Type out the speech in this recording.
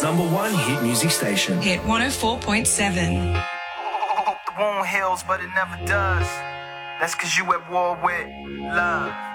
number one hit music station. Hit 104.7. Hope the wound heals, but it never does. That's 'cause you at war with love.